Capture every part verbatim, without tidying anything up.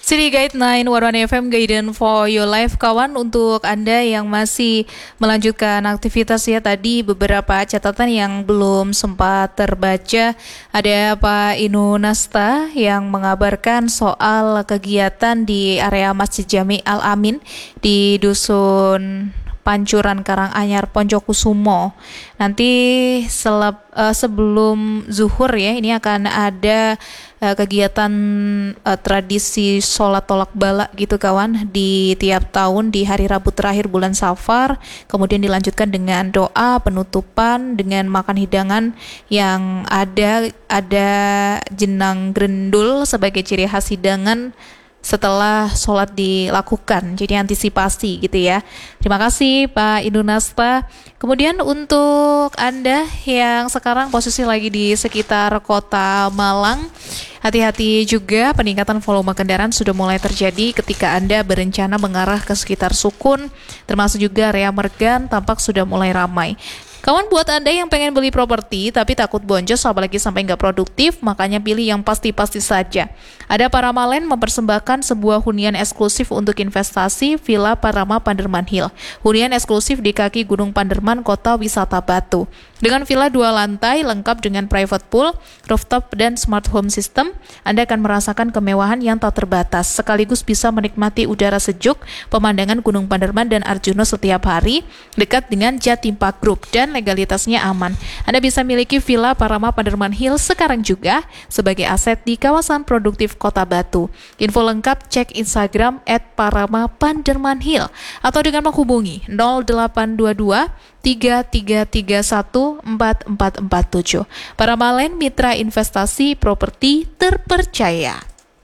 City Guide sembilan satu satu F M Guidance for Your Life, kawan. Untuk Anda yang masih melanjutkan aktivitas ya, tadi beberapa catatan yang belum sempat terbaca. Ada Pak Inu Nasta yang mengabarkan soal kegiatan di area Masjid Jami Al Amin di Dusun Pancuran Karanganyar Poncokusumo. Nanti selep, uh, sebelum zuhur ya, ini akan ada uh, kegiatan uh, tradisi sholat tolak bala gitu kawan, di tiap tahun di hari Rabu terakhir bulan Safar. Kemudian dilanjutkan dengan doa penutupan dengan makan hidangan yang ada ada jenang grendul sebagai ciri khas hidangan setelah sholat dilakukan, jadi antisipasi gitu ya. Terima kasih Pak Inu Nasta. Kemudian untuk Anda yang sekarang posisi lagi di sekitar kota Malang, hati-hati juga, peningkatan volume kendaraan sudah mulai terjadi ketika Anda berencana mengarah ke sekitar Sukun, termasuk juga area Mergan tampak sudah mulai ramai. Kawan, buat Anda yang pengen beli properti tapi takut boncos apalagi sampai nggak produktif, makanya pilih yang pasti-pasti saja. Ada Paramalen mempersembahkan sebuah hunian eksklusif untuk investasi, Villa Parama Panderman Hill. Hunian eksklusif di kaki Gunung Panderman, kota wisata Batu. Dengan villa dua lantai lengkap dengan private pool, rooftop dan smart home system, Anda akan merasakan kemewahan yang tak terbatas, sekaligus bisa menikmati udara sejuk, pemandangan Gunung Panderman dan Arjuna setiap hari, dekat dengan Jatim Park Group, dan legalitasnya aman. Anda bisa miliki Villa Parama Panderman Hill sekarang juga sebagai aset di kawasan produktif Kota Batu. Info lengkap cek Instagram et parama panderman hill atau dengan menghubungi nol delapan dua dua tiga tiga tiga satu empat empat empat tujuh. Paramalen, mitra investasi properti terpercaya.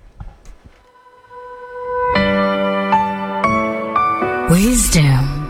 Wisdom.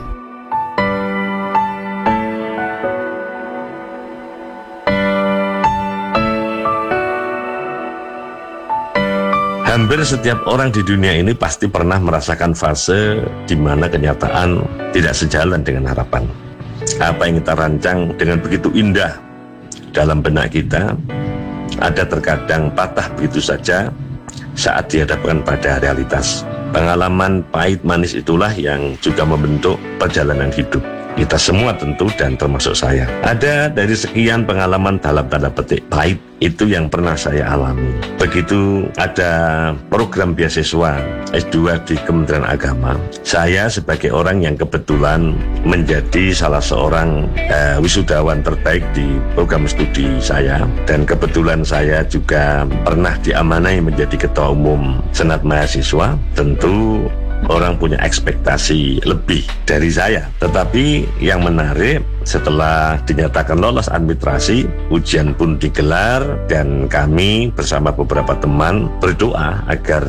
Hampir setiap orang di dunia ini pasti pernah merasakan fase di mana kenyataan tidak sejalan dengan harapan. Apa yang kita rancang dengan begitu indah dalam benak kita, ada terkadang patah begitu saja saat dihadapkan pada realitas. Pengalaman pahit manis itulah yang juga membentuk perjalanan hidup kita semua tentu, dan termasuk saya. Ada dari sekian pengalaman dalam tanda petik pahit itu yang pernah saya alami. Begitu ada program beasiswa S dua di Kementerian Agama, saya sebagai orang yang kebetulan menjadi salah seorang eh, wisudawan terbaik di program studi saya, dan kebetulan saya juga pernah diamanai menjadi ketua umum Senat Mahasiswa. Tentu orang punya ekspektasi lebih dari saya. Tetapi yang menarik, setelah dinyatakan lolos administrasi, ujian pun digelar, dan kami bersama beberapa teman berdoa agar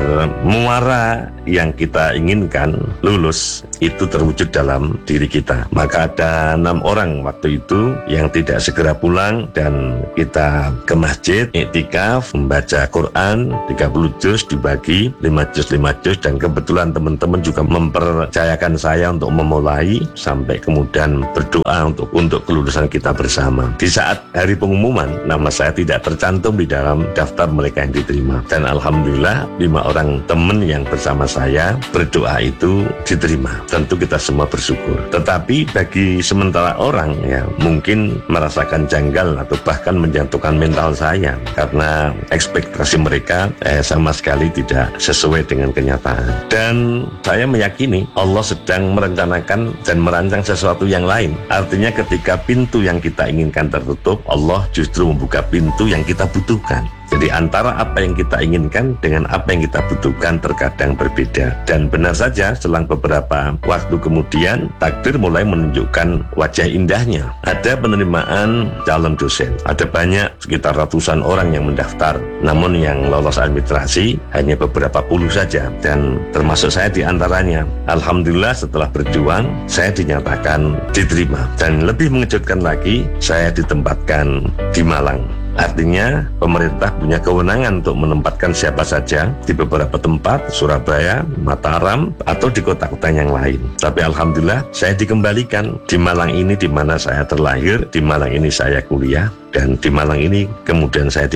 muara yang kita inginkan lulus itu terwujud dalam diri kita. Maka ada enam orang waktu itu yang tidak segera pulang, dan kita ke masjid, iktikaf, membaca Quran tiga puluh juz dibagi lima juz lima juz, dan kebetulan teman-teman juga mempercayakan saya untuk memulai sampai kemudian berdoa untuk untuk kelulusan kita bersama. Di saat hari pengumuman, nama saya tidak tercantum di dalam daftar mereka yang diterima, dan alhamdulillah lima orang teman yang bersama saya berdoa itu diterima. Tentu kita semua bersyukur. Tetapi bagi sementara orang ya mungkin merasakan janggal atau bahkan menjatuhkan mental saya, karena ekspektasi mereka eh, sama sekali tidak sesuai dengan kenyataan. Dan saya meyakini Allah sedang merencanakan dan merancang sesuatu yang lain. Artinya ketika pintu yang kita inginkan tertutup, Allah justru membuka pintu yang kita butuhkan. Jadi antara apa yang kita inginkan dengan apa yang kita butuhkan terkadang berbeda. Dan benar saja, selang beberapa waktu kemudian takdir mulai menunjukkan wajah indahnya. Ada penerimaan calon dosen, ada banyak, sekitar ratusan orang yang mendaftar, namun yang lolos administrasi hanya beberapa puluh saja, dan termasuk saya di antaranya. Alhamdulillah setelah berjuang, saya dinyatakan diterima, dan lebih mengejutkan lagi, saya ditempatkan di Malang. Artinya pemerintah punya kewenangan untuk menempatkan siapa saja di beberapa tempat, Surabaya, Mataram, atau di kota-kota yang lain. Tapi alhamdulillah saya dikembalikan di Malang ini, di mana saya terlahir, di Malang ini saya kuliah, dan di Malang ini kemudian saya